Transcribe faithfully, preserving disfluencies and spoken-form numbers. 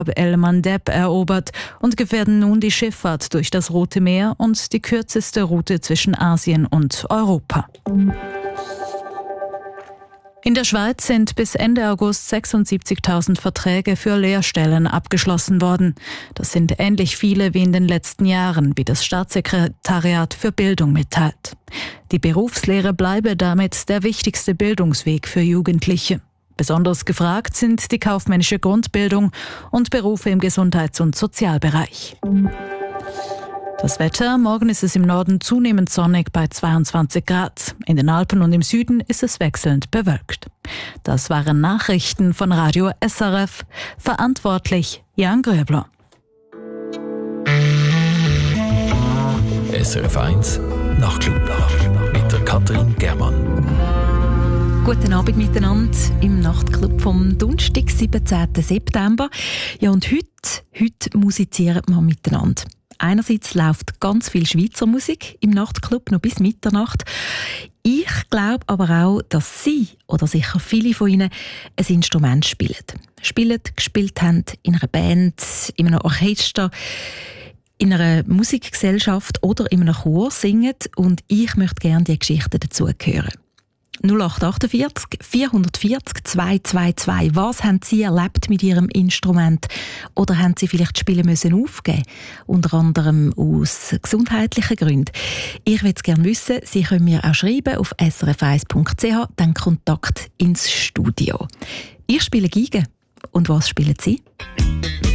El Mandeb erobert und gefährden nun die Schifffahrt durch das Rote Meer und die kürzeste Route zwischen Asien und Europa. In der Schweiz sind bis Ende August sechsundsiebzigtausend Verträge für Lehrstellen abgeschlossen worden. Das sind ähnlich viele wie in den letzten Jahren, wie das Staatssekretariat für Bildung mitteilt. Die Berufslehre bleibe damit der wichtigste Bildungsweg für Jugendliche. Besonders gefragt sind die kaufmännische Grundbildung und Berufe im Gesundheits- und Sozialbereich. Das Wetter: Morgen ist es im Norden zunehmend sonnig bei zweiundzwanzig Grad. In den Alpen und im Süden ist es wechselnd bewölkt. Das waren Nachrichten von Radio S R F. Verantwortlich Jan Gröbler. S R F eins Nachtclub mit der Katrin Germann. Guten Abend miteinander im Nachtclub vom Donnerstag, siebzehnten September. Ja, und heute, heute musizieren wir miteinander. Einerseits läuft ganz viel Schweizer Musik im Nachtclub, noch bis Mitternacht. Ich glaube aber auch, dass Sie oder sicher viele von Ihnen ein Instrument spielen. Spielen, gespielt haben in einer Band, in einem Orchester, in einer Musikgesellschaft oder in einem Chor singen. Und ich möchte gerne die Geschichten dazu hören. null acht achtundvierzig vierhundertvierzig zweihundertzweiundzwanzig. Was haben Sie erlebt mit Ihrem Instrument? Oder haben Sie vielleicht Spielen müssen aufgeben? Unter anderem aus gesundheitlichen Gründen. Ich würde es gerne wissen. Sie können mir auch schreiben auf s r f eins punkt c h, dann Kontakt ins Studio. Ich spiele Geige. Und was spielen Sie?